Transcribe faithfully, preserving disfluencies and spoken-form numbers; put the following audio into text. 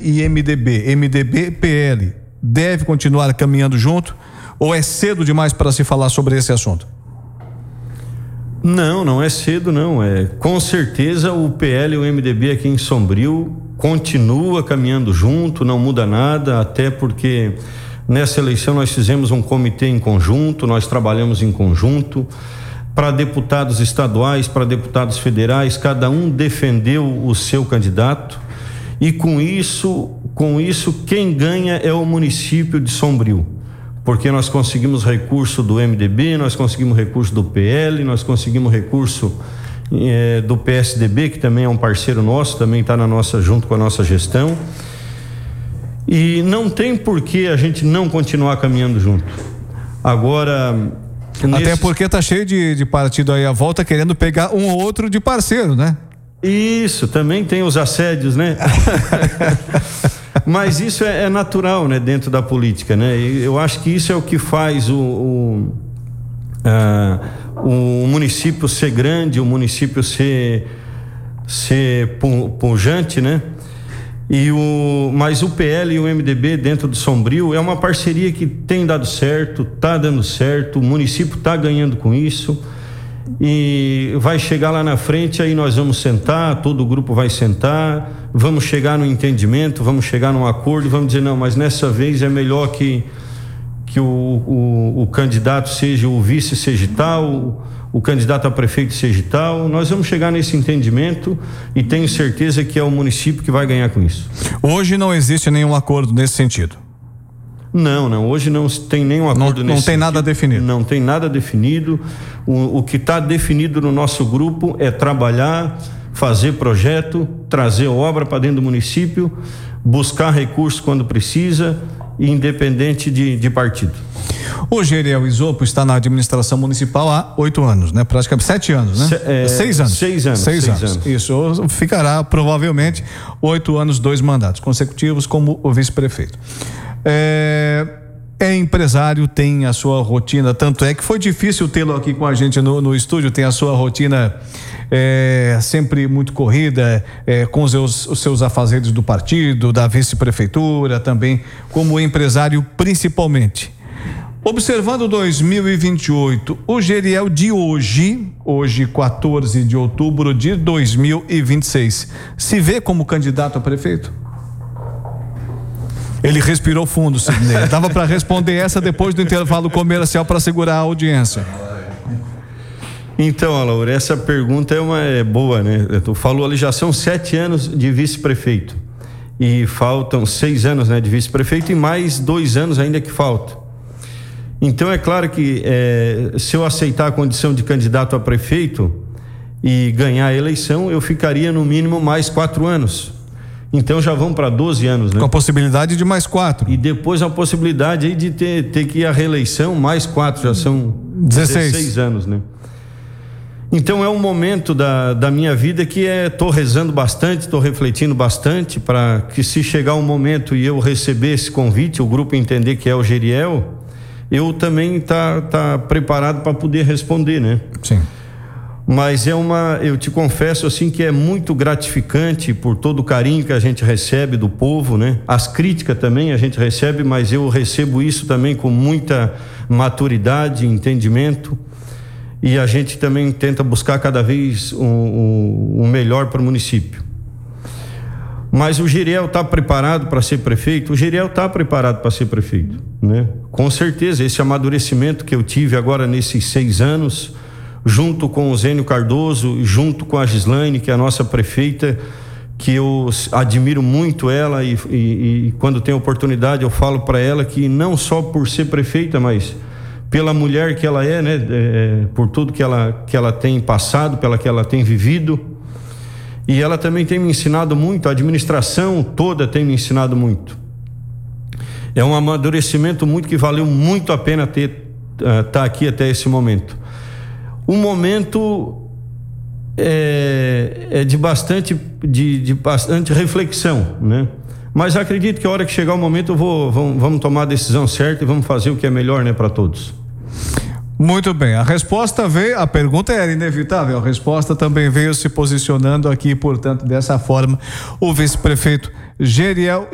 e M D B, M D B e P L, deve continuar caminhando junto ou é cedo demais para se falar sobre esse assunto? Não, não é cedo não, é, com certeza o P L e o M D B aqui em Sombrio continua caminhando junto, não muda nada, até porque nessa eleição nós fizemos um comitê em conjunto, nós trabalhamos em conjunto, para deputados estaduais, para deputados federais, cada um defendeu o seu candidato e com isso, com isso quem ganha é o município de Sombrio. Porque nós conseguimos recurso do M D B, nós conseguimos recurso do P L, nós conseguimos recurso eh, do P S D B, que também é um parceiro nosso, também está na nossa, junto com a nossa gestão. E não tem por que a gente não continuar caminhando junto. Agora, até nesse... porque tá cheio de, de partido aí à volta querendo pegar um ou outro de parceiro, né? Isso, também tem os assédios, né? Mas isso é, é natural, né, dentro da política, né? Eu acho que isso é o que faz o, o, uh, o município ser grande, o município ser, ser pujante, né? E o, mas o P L e o M D B dentro do Sombrio é uma parceria que tem dado certo, tá dando certo, o município tá ganhando com isso. E vai chegar lá na frente, aí nós vamos sentar, todo o grupo vai sentar, vamos chegar no entendimento, vamos chegar num acordo, vamos dizer, não, mas nessa vez é melhor que, que o, o, o candidato seja o vice seja tal, o, o candidato a prefeito seja tal. Nós vamos chegar nesse entendimento e tenho certeza que é o município que vai ganhar com isso. Hoje não existe nenhum acordo nesse sentido? Não, não, hoje não tem nenhum acordo não, nesse não tem sentido. nada definido. Não tem nada definido. O, o que está definido no nosso grupo é trabalhar, fazer projeto, trazer obra para dentro do município, buscar recursos quando precisa, independente de, de partido. O Geriel Isopo está na administração municipal há oito anos, né? Praticamente sete anos, né? Se, é, seis anos. Seis anos. Seis, seis anos. anos. Isso ficará provavelmente oito anos, dois mandatos consecutivos como o vice-prefeito. É, é empresário, tem a sua rotina, tanto é que foi difícil tê-lo aqui com a gente no, no estúdio, tem a sua rotina é, sempre muito corrida, é, com os seus, os seus afazeres do partido, da vice-prefeitura, também como empresário principalmente. Observando dois mil e vinte e oito, o Geriel de hoje, hoje quatorze de outubro de dois mil e vinte e seis, se vê como candidato a prefeito? Ele respirou fundo, Sidney. Dava para responder essa depois do intervalo comercial para segurar a audiência. Então, Alaur, essa pergunta é uma é boa, né? Tu falou ali, já são sete anos de vice-prefeito e faltam seis anos, né, de vice-prefeito e mais dois anos ainda que faltam. Então é claro que é, se eu aceitar a condição de candidato a prefeito e ganhar a eleição, eu ficaria no mínimo mais quatro anos. Então já vão para doze anos, né? Com a possibilidade de mais quatro. E depois a possibilidade aí de ter, ter que ir à reeleição, mais quatro, já são dezesseis. dezesseis anos, né? Então é um momento da, da minha vida que é, tô rezando bastante, tô refletindo bastante para que se chegar um momento e eu receber esse convite, o grupo entender que é o Geriel, eu também tá, tá preparado para poder responder, né? Sim. Mas é uma, eu te confesso assim que é muito gratificante por todo o carinho que a gente recebe do povo, né? As críticas também a gente recebe, mas eu recebo isso também com muita maturidade, entendimento, e a gente também tenta buscar cada vez o um, um, um melhor para o município. Mas o Geriel está preparado para ser prefeito? O Geriel está preparado para ser prefeito, né? Com certeza, esse amadurecimento que eu tive agora nesses seis anos, junto com o Zênio Cardoso, junto com a Gislaine, que é a nossa prefeita, que eu admiro muito ela e, e, e quando tenho oportunidade eu falo para ela que não só por ser prefeita, mas pela mulher que ela é, né, é, por tudo que ela, que ela tem passado, pela que ela tem vivido. E ela também tem me ensinado muito, a administração toda tem me ensinado muito. É um amadurecimento muito que valeu muito a pena ter uh, tá aqui até esse momento. Um momento é, é de bastante de, de bastante reflexão, né? Mas acredito que a hora que chegar o momento eu vou vamos, vamos tomar a decisão certa e vamos fazer o que é melhor, né, para todos. Muito bem, a resposta veio, a pergunta era inevitável, a resposta também veio se posicionando aqui, portanto, dessa forma, o vice-prefeito Geriel